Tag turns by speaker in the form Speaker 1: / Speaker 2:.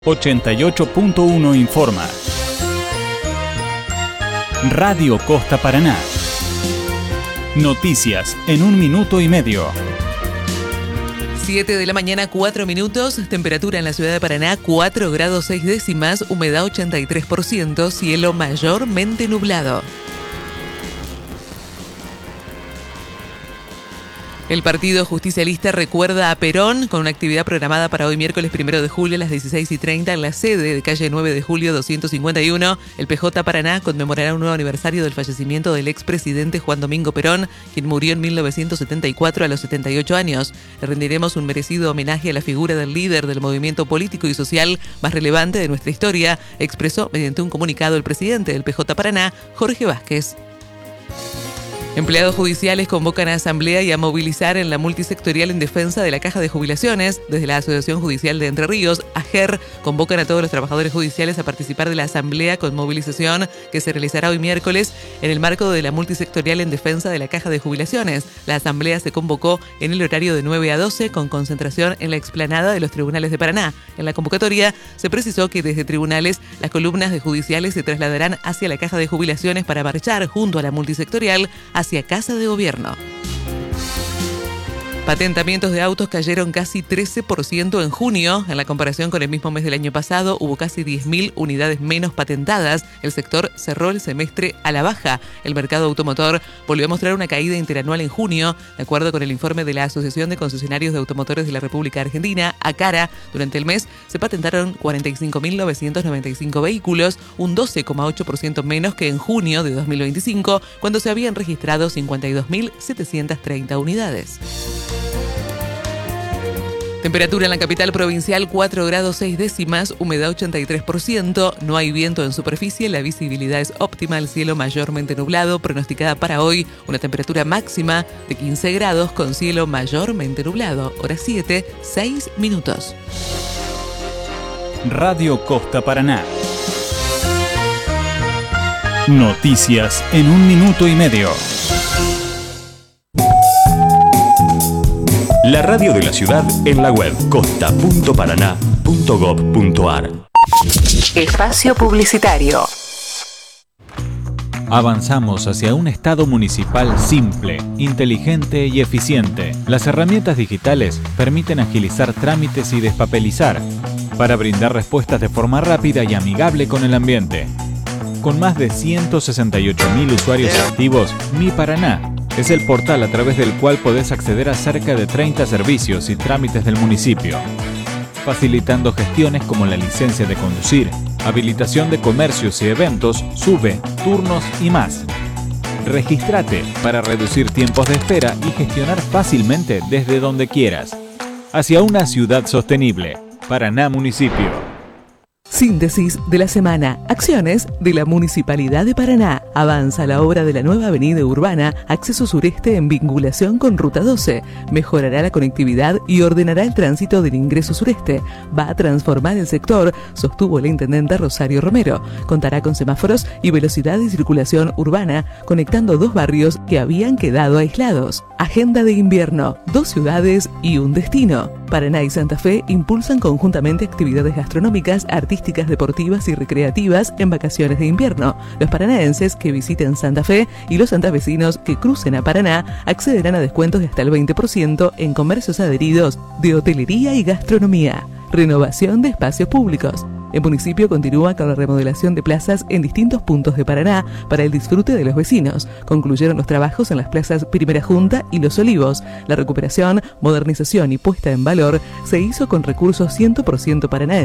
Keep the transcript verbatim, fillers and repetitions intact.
Speaker 1: ochenta y ocho punto uno informa. Radio Costa Paraná. Noticias en un minuto y medio.
Speaker 2: siete de la mañana, cuatro minutos. Temperatura en la ciudad de Paraná, cuatro grados seis décimas. Humedad ochenta y tres por ciento. Cielo mayormente nublado. El Partido Justicialista recuerda a Perón con una actividad programada para hoy miércoles primero de julio a las dieciséis y treinta en la sede de calle nueve de julio doscientos cincuenta y uno. El P J Paraná conmemorará un nuevo aniversario del fallecimiento del expresidente Juan Domingo Perón, quien murió en mil novecientos setenta y cuatro a los setenta y ocho años. Le rendiremos un merecido homenaje a la figura del líder del movimiento político y social más relevante de nuestra historia, expresó mediante un comunicado el presidente del P J Paraná, Jorge Vázquez. Empleados judiciales convocan a asamblea y a movilizar en la multisectorial en defensa de la Caja de Jubilaciones. Desde la Asociación Judicial de Entre Ríos, A G E R, convocan a todos los trabajadores judiciales a participar de la asamblea con movilización que se realizará hoy miércoles en el marco de la multisectorial en defensa de la Caja de Jubilaciones. La asamblea se convocó en el horario de nueve a doce con concentración en la explanada de los tribunales de Paraná. En la convocatoria se precisó que desde tribunales las columnas de judiciales se trasladarán hacia la Caja de Jubilaciones para marchar junto a la multisectorial hacia Casa de Gobierno. Patentamientos de autos cayeron casi trece por ciento en junio. En la comparación con el mismo mes del año pasado, hubo casi diez mil unidades menos patentadas. El sector cerró el semestre a la baja. El mercado automotor volvió a mostrar una caída interanual en junio. De acuerdo con el informe de la Asociación de Concesionarios de Automotores de la República Argentina, ACARA, durante el mes se patentaron cuarenta y cinco mil novecientos noventa y cinco vehículos, un doce coma ocho por ciento menos que en junio de dos mil veinticinco, cuando se habían registrado cincuenta y dos mil setecientas treinta unidades. Temperatura en la capital provincial, cuatro grados seis décimas, humedad ochenta y tres por ciento, no hay viento en superficie, la visibilidad es óptima, el cielo mayormente nublado, pronosticada para hoy una temperatura máxima de quince grados con cielo mayormente nublado. Hora siete, seis minutos.
Speaker 1: Radio Costa Paraná. Noticias en un minuto y medio.
Speaker 3: La radio de la ciudad en la web costa punto paraná punto gob punto ar.
Speaker 4: Espacio publicitario.
Speaker 1: Avanzamos hacia un Estado municipal simple, inteligente y eficiente. Las herramientas digitales permiten agilizar trámites y despapelizar para brindar respuestas de forma rápida y amigable con el ambiente. Con más de ciento sesenta y ocho mil usuarios activos, Mi Paraná es el portal a través del cual podés acceder a cerca de treinta servicios y trámites del municipio, facilitando gestiones como la licencia de conducir, habilitación de comercios y eventos, sube, turnos y más. Regístrate para reducir tiempos de espera y gestionar fácilmente desde donde quieras. Hacia una ciudad sostenible. Paraná Municipio.
Speaker 2: Síntesis de la semana. Acciones de la Municipalidad de Paraná. Avanza la obra de la nueva avenida urbana, acceso sureste en vinculación con Ruta doce. Mejorará la conectividad y ordenará el tránsito del ingreso sureste. Va a transformar el sector, sostuvo la intendenta Rosario Romero. Contará con semáforos y velocidad de circulación urbana, conectando dos barrios que habían quedado aislados. Agenda de invierno. Dos ciudades y un destino. Paraná y Santa Fe impulsan conjuntamente actividades gastronómicas, artísticas, deportivas y recreativas en vacaciones de invierno. Los paranaenses que visiten Santa Fe y los santafesinos que crucen a Paraná accederán a descuentos de hasta el veinte por ciento en comercios adheridos de hotelería y gastronomía. Renovación de espacios públicos. El municipio continúa con la remodelación de plazas en distintos puntos de Paraná para el disfrute de los vecinos. Concluyeron los trabajos en las plazas Primera Junta y Los Olivos. La recuperación, modernización y puesta en valor se hizo con recursos cien por ciento paranaenses.